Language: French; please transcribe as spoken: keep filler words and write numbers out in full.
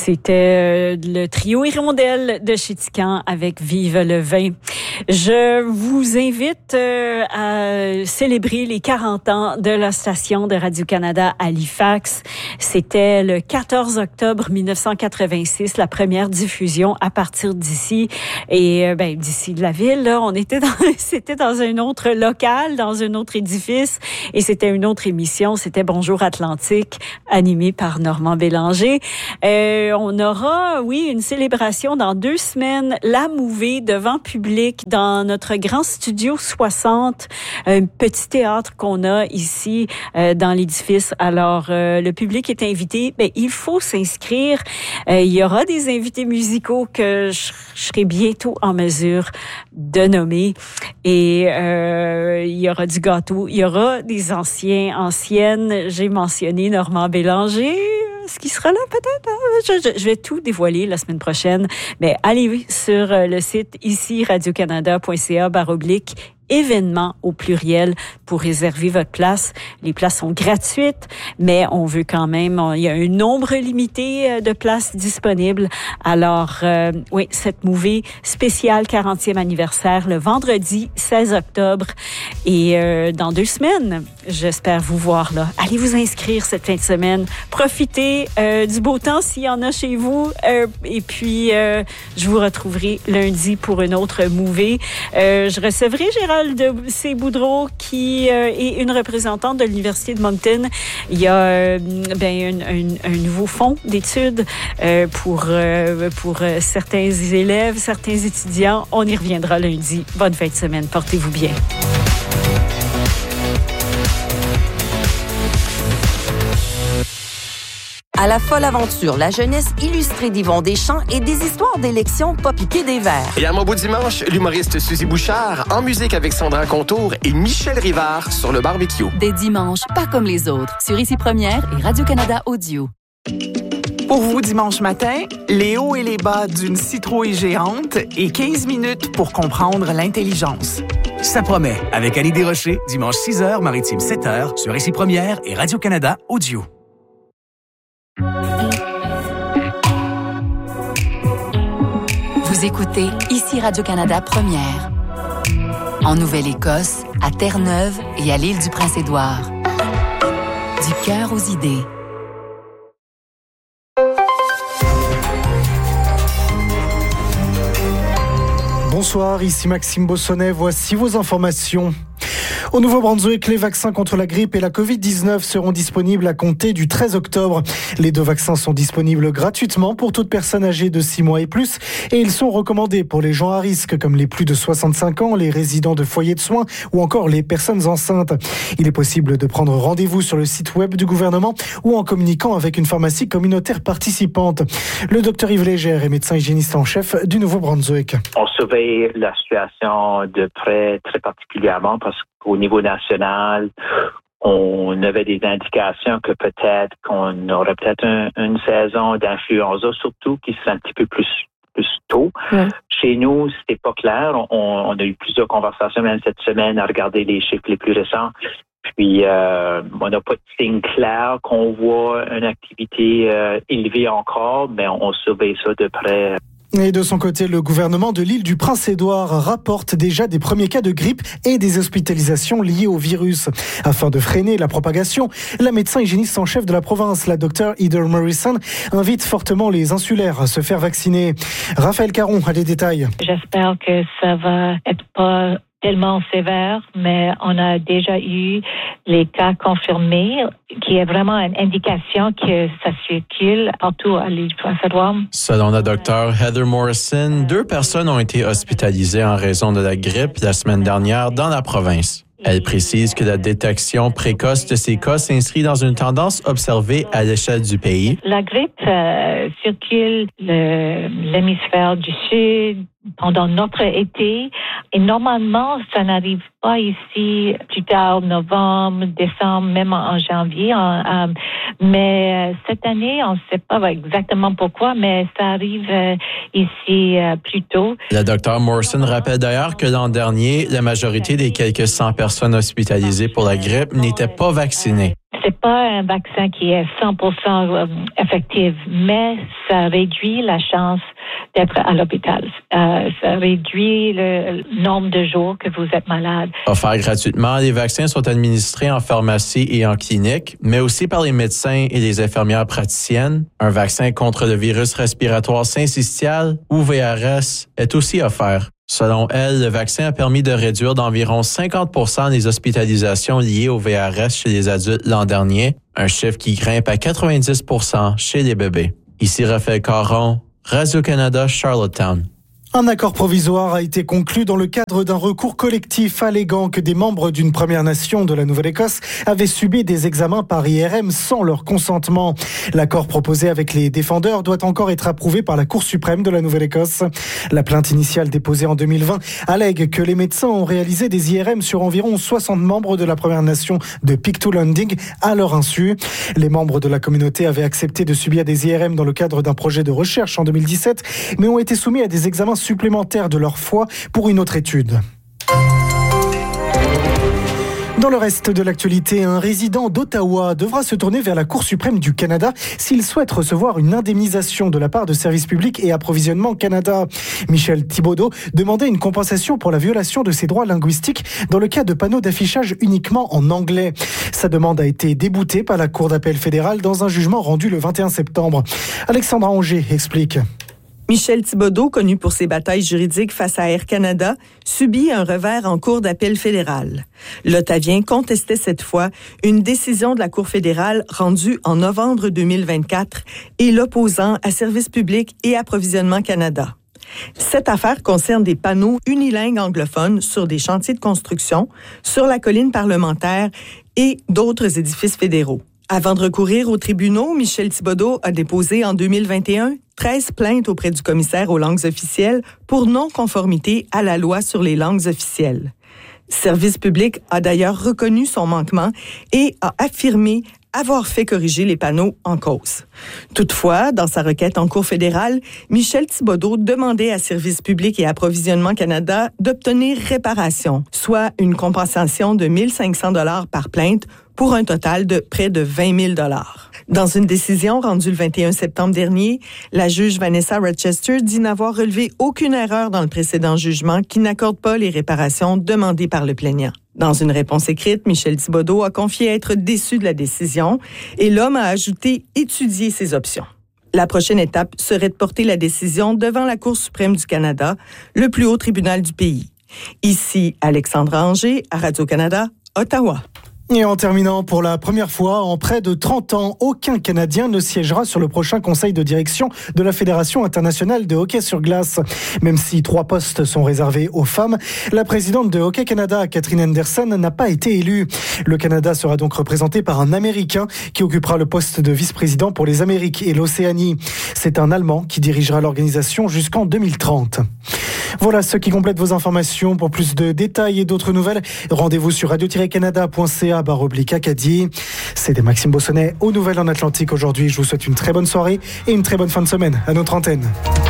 C'était le trio Hirondelle de Chéticamp avec Vive le vin. Je vous invite à célébrer les quarante ans de la station de Radio-Canada à Halifax. C'était le quatorze octobre mille neuf cent quatre-vingt-six, la première diffusion à partir d'ici. Et ben d'ici de la ville, là, on était dans, c'était dans un autre local, dans un autre édifice. Et c'était une autre émission. C'était Bonjour Atlantique, animée par Normand Bélanger. Euh, on aura, oui, une célébration dans deux semaines, la Mouvée devant public dans notre grand studio soixante, un petit théâtre qu'on a ici euh, dans l'édifice. Alors, euh, le public est invité. Ben, il faut s'inscrire. Euh, il y aura des invités musicaux que je, je serai bientôt en mesure de nommer. Et euh, il y aura du gâteau. Il y aura des anciens, anciennes. J'ai mentionné Normand Bélanger. Ce qui sera là peut-être. Je, je, je vais tout dévoiler la semaine prochaine. Mais allez sur le site ici radio-canada point c a barre oblique événements au pluriel pour réserver votre place. Les places sont gratuites, mais on veut quand même, on, il y a un nombre limité de places disponibles. Alors, euh, oui, cette mouvée spéciale quarantième anniversaire le vendredi seize octobre et euh, dans deux semaines, j'espère vous voir là. Allez vous inscrire cette fin de semaine. Profitez euh, du beau temps s'il y en a chez vous. Euh, et puis, euh, je vous retrouverai lundi pour une autre mouvée. Euh, je recevrai Gérald de C. Boudreau, qui euh, est une représentante de l'Université de Moncton. Il y a euh, ben, un, un, un nouveau fonds d'études euh, pour, euh, pour euh, certains élèves, certains étudiants. On y reviendra lundi. Bonne fin de semaine. Portez-vous bien. À la folle aventure, la jeunesse illustrée d'Yvon Deschamps et des histoires d'élections pas piquées des verres. Et à mon beau dimanche, l'humoriste Suzy Bouchard, en musique avec Sandra Contour et Michel Rivard sur le barbecue. Des dimanches, pas comme les autres, sur Ici Première et Radio-Canada Audio. Pour vous, dimanche matin, les hauts et les bas d'une citrouille géante et quinze minutes pour comprendre l'intelligence. Ça promet, avec Annie Desrochers, dimanche six heures, maritime sept heures, sur Ici Première et Radio-Canada Audio. Vous écoutez Ici Radio-Canada Première. En Nouvelle-Écosse, à Terre-Neuve et à l'île du Prince-Édouard. Du cœur aux idées. Bonsoir, ici Maxime Bossonnet. Voici vos informations. Au Nouveau-Brunswick, les vaccins contre la grippe et la covid dix-neuf seront disponibles à compter du treize octobre. Les deux vaccins sont disponibles gratuitement pour toute personne âgée de six mois et plus et ils sont recommandés pour les gens à risque comme les plus de soixante-cinq ans, les résidents de foyers de soins ou encore les personnes enceintes. Il est possible de prendre rendez-vous sur le site web du gouvernement ou en communiquant avec une pharmacie communautaire participante. Le docteur Yves Légère est médecin hygiéniste en chef du Nouveau-Brunswick. On surveille la situation de près très particulièrement parce qu'au niveau national, on avait des indications que peut-être qu'on aurait peut-être un, une saison d'influenza, surtout qui serait un petit peu plus plus tôt. Ouais. Chez nous, c'était pas clair. On, on a eu plusieurs conversations même cette semaine à regarder les chiffres les plus récents. Puis, euh, on n'a pas de signe clair qu'on voit une activité euh, élevée encore, mais on, on surveille ça de près. Et de son côté, le gouvernement de l'île du Prince-Édouard rapporte déjà des premiers cas de grippe et des hospitalisations liées au virus. Afin de freiner la propagation, la médecin hygiéniste en chef de la province, la docteure Heather Morrison, invite fortement les insulaires à se faire vacciner. Raphaël Caron a les détails. J'espère que ça va être pas tellement sévère, mais on a déjà eu les cas confirmés, qui est vraiment une indication que ça circule partout à l'île du Prince-Édouard. Selon la docteure Heather Morrison, deux personnes ont été hospitalisées en raison de la grippe la semaine dernière dans la province. Elle précise que la détection précoce de ces cas s'inscrit dans une tendance observée à l'échelle du pays. La grippe euh, circule le, l'hémisphère du Sud pendant notre été et normalement, ça n'arrive pas ici plus tard, novembre, décembre, même en, en janvier. En, euh, mais cette année, on ne sait pas exactement pourquoi, mais ça arrive euh, ici euh, plus tôt. La docteure Morrison rappelle d'ailleurs que l'an dernier, la majorité des quelques cent personnes hospitalisées pour la grippe n'étaient pas vaccinées. c'est pas un vaccin qui est cent pour cent effectif, mais ça réduit la chance d'être à l'hôpital. Euh, ça réduit le nombre de jours que vous êtes malade. Offerts gratuitement, les vaccins sont administrés en pharmacie et en clinique, mais aussi par les médecins et les infirmières praticiennes. Un vaccin contre le virus respiratoire syncytial, ou V R S, est aussi offert. Selon elle, le vaccin a permis de réduire d'environ cinquante pour cent les hospitalisations liées au V R S chez les adultes l'an dernier, un chiffre qui grimpe à quatre-vingt-dix pour cent chez les bébés. Ici Raphaël Caron, Radio-Canada, Charlottetown. Un accord provisoire a été conclu dans le cadre d'un recours collectif alléguant que des membres d'une Première Nation de la Nouvelle-Écosse avaient subi des examens par I R M sans leur consentement. L'accord proposé avec les défendeurs doit encore être approuvé par la Cour suprême de la Nouvelle-Écosse. La plainte initiale déposée en deux mille vingt allègue que les médecins ont réalisé des I R M sur environ soixante membres de la Première Nation de Pictou Landing à leur insu. Les membres de la communauté avaient accepté de subir des I R M dans le cadre d'un projet de recherche en deux mille dix-sept, mais ont été soumis à des examens supplémentaires de leur foi pour une autre étude. Dans le reste de l'actualité, un résident d'Ottawa devra se tourner vers la Cour suprême du Canada s'il souhaite recevoir une indemnisation de la part de Services publics et Approvisionnement Canada. Michel Thibodeau demandait une compensation pour la violation de ses droits linguistiques dans le cas de panneaux d'affichage uniquement en anglais. Sa demande a été déboutée par la Cour d'appel fédérale dans un jugement rendu le vingt et un septembre. Alexandra Anger explique. Michel Thibodeau, connu pour ses batailles juridiques face à Air Canada, subit un revers en Cour d'appel fédérale. L'Ottavien contestait cette fois une décision de la Cour fédérale rendue en novembre deux mille vingt-quatre et l'opposant à Services publics et Approvisionnement Canada. Cette affaire concerne des panneaux unilingues anglophones sur des chantiers de construction, sur la colline parlementaire et d'autres édifices fédéraux. Avant de recourir aux tribunaux, Michel Thibodeau a déposé en deux mille vingt et un treize plaintes auprès du commissaire aux langues officielles pour non-conformité à la loi sur les langues officielles. Service public a d'ailleurs reconnu son manquement et a affirmé avoir fait corriger les panneaux en cause. Toutefois, dans sa requête en Cour fédérale, Michel Thibodeau demandait à Services publics et Approvisionnement Canada d'obtenir réparation, soit une compensation de mille cinq cents dollars par plainte pour un total de près de vingt mille dollars. Dans une décision rendue le vingt et un septembre dernier, la juge Vanessa Rochester dit n'avoir relevé aucune erreur dans le précédent jugement qui n'accorde pas les réparations demandées par le plaignant. Dans une réponse écrite, Michel Thibodeau a confié être déçu de la décision et l'homme a ajouté étudier ses options. La prochaine étape serait de porter la décision devant la Cour suprême du Canada, le plus haut tribunal du pays. Ici, Alexandra Anger, à Radio-Canada, Ottawa. Et en terminant, pour la première fois en près de trente ans, aucun Canadien ne siégera sur le prochain conseil de direction de la Fédération internationale de hockey sur glace. Même si trois postes sont réservés aux femmes, la présidente de Hockey Canada, Catherine Henderson, n'a pas été élue. Le Canada sera donc représenté par un Américain qui occupera le poste de vice-président pour les Amériques et l'Océanie. C'est un Allemand qui dirigera l'organisation jusqu'en deux mille trente. Voilà ce qui complète vos informations. Pour plus de détails et d'autres nouvelles, rendez-vous sur radio tiret canada point c a barre oblique Acadie. C'était Maxime Bossonnet aux Nouvelles en Atlantique aujourd'hui. Je vous souhaite une très bonne soirée et une très bonne fin de semaine à notre antenne.